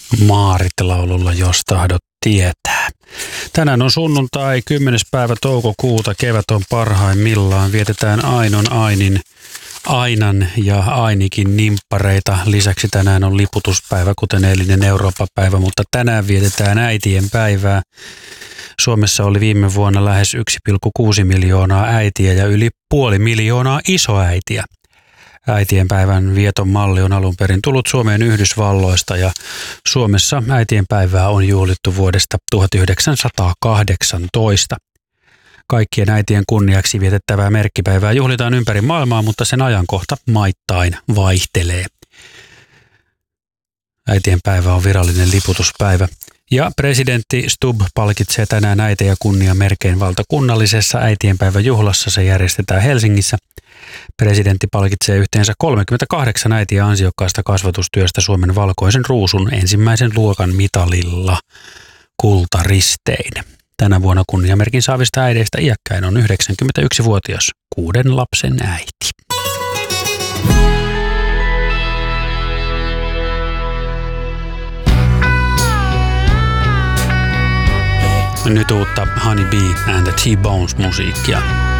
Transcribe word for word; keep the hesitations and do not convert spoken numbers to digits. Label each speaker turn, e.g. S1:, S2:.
S1: Maarit-laululla Jos tahdot tietää. Tänään on sunnuntai, kymmenes päivä toukokuuta. Kevät on parhaimmillaan. Vietetään Ainon, Ainin, Ainan ja Ainikin nimppareita. Lisäksi tänään on liputuspäivä, kuten eilinen Eurooppa-päivä, mutta tänään vietetään äitien päivää. Suomessa oli viime vuonna lähes yksi pilkku kuusi miljoonaa äitiä ja yli puoli miljoonaa isoäitiä. Äitienpäivän vieton malli on alun perin tullut Suomeen Yhdysvalloista ja Suomessa äitienpäivää on juhlittu vuodesta tuhatyhdeksänsataakahdeksantoista. Kaikkien äitien kunniaksi vietettävää merkkipäivää juhlitaan ympäri maailmaa, mutta sen ajankohta maittain vaihtelee. Äitienpäivä on virallinen liputuspäivä. Ja presidentti Stubb palkitsee tänään äitejä kunniamerkein valtakunnallisessa äitienpäiväjuhlassa. Se järjestetään Helsingissä. Presidentti palkitsee yhteensä kolmekymmentäkahdeksan äitiä ansiokkaasta kasvatustyöstä Suomen valkoisen ruusun ensimmäisen luokan mitalilla kultaristein. Tänä vuonna kunniamerkin saavista äideistä iäkkäin on yhdeksänkymmentäyksivuotias kuuden lapsen äiti. Nyt uutta Honey Bee and the T-Bones musiikkia.